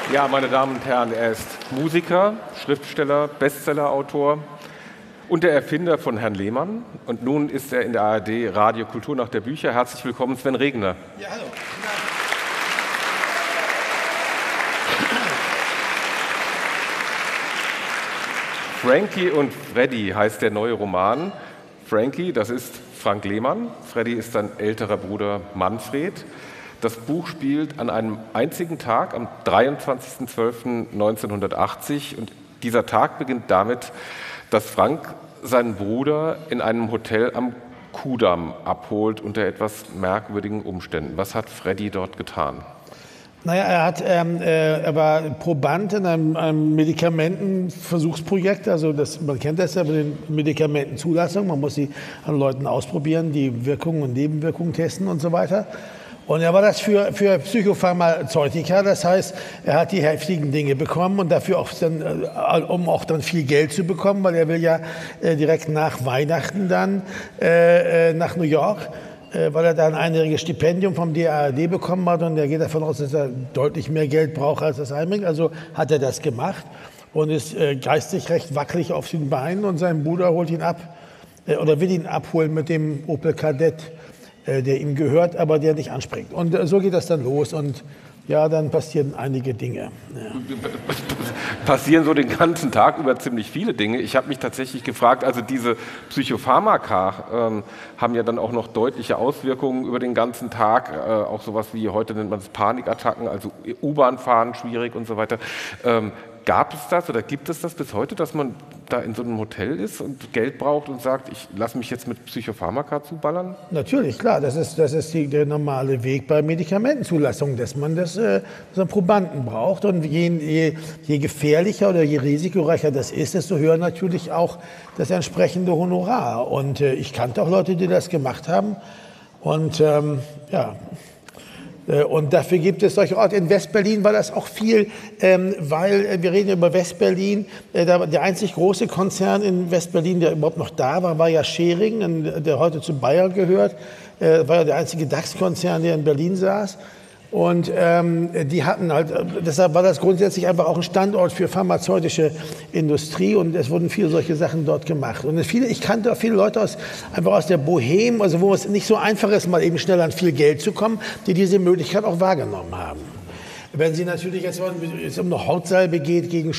Ja, meine Damen und Herren, er ist Musiker, Schriftsteller, Bestsellerautor und der Erfinder von Herrn Lehmann. Und nun ist er in der ARD Radio Kultur nach der Bücher. Herzlich willkommen, Sven Regner. Ja, hallo. Frankie und Freddy heißt der neue Roman. Frankie, das ist Frank Lehmann. Freddy ist sein älterer Bruder Manfred. Das Buch spielt an einem einzigen Tag, am 23.12.1980. Und dieser Tag beginnt damit, dass Frank seinen Bruder in einem Hotel am Kudamm abholt unter etwas merkwürdigen Umständen. Was hat Freddy dort getan? Naja, er war Proband in einem Medikamentenversuchsprojekt. Also man kennt das ja mit den Medikamentenzulassungen. Man muss sie an Leuten ausprobieren, die Wirkungen und Nebenwirkungen testen und so weiter. Und er war das für Psychopharmazeutika. Das heißt, er hat die heftigen Dinge bekommen und dafür auch dann, um auch dann viel Geld zu bekommen, weil er will ja direkt nach Weihnachten dann nach New York, weil er da ein einjähriges Stipendium vom DAAD bekommen hat und er geht davon aus, dass er deutlich mehr Geld braucht, als das einbringt. Also hat er das gemacht und ist geistig recht wackelig auf den Beinen und sein Bruder holt ihn ab oder will ihn abholen mit dem Opel Kadett, der ihm gehört, aber der nicht anspringt. Und so geht das dann los und ja, dann passieren einige Dinge. Ja. Passieren so den ganzen Tag über ziemlich viele Dinge. Ich habe mich tatsächlich gefragt, also diese Psychopharmaka haben ja dann auch noch deutliche Auswirkungen über den ganzen Tag, auch sowas wie, heute nennt man es Panikattacken, also U-Bahn fahren schwierig und so weiter. Gab es das oder gibt es das bis heute, dass man da in so einem Hotel ist und Geld braucht und sagt, ich lasse mich jetzt mit Psychopharmaka zuballern? Natürlich, klar. Das ist der normale Weg bei Medikamentenzulassungen, dass man so einen Probanden braucht. Und je gefährlicher oder je risikoreicher das ist, desto höher natürlich auch das entsprechende Honorar. Und ich kannte auch Leute, die das gemacht haben. Und ja... Und dafür gibt es solche Orte. In Westberlin war das auch viel, weil wir reden über Westberlin. Der einzig große Konzern in Westberlin, der überhaupt noch da war, war ja Schering, der heute zu Bayer gehört. War ja der einzige DAX-Konzern, der in Berlin saß. Und die hatten halt, deshalb war das grundsätzlich einfach auch ein Standort für pharmazeutische Industrie und es wurden viele solche Sachen dort gemacht. Und ich kannte auch viele Leute einfach aus der Bohème, also wo es nicht so einfach ist, mal eben schnell an viel Geld zu kommen, die diese Möglichkeit auch wahrgenommen haben. Wenn Sie natürlich jetzt um eine Hautsalbe geht gegen